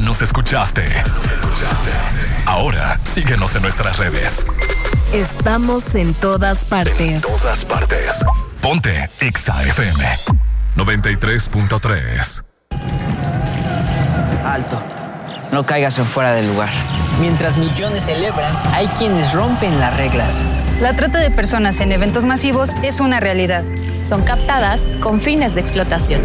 nos escuchaste. Ahora, síguenos en nuestras redes. Estamos en todas partes. Ponte Exa FM 93.3. Alto. No caigas en fuera del lugar. Mientras millones celebran, hay quienes rompen las reglas. La trata de personas en eventos masivos es una realidad. Son captadas con fines de explotación.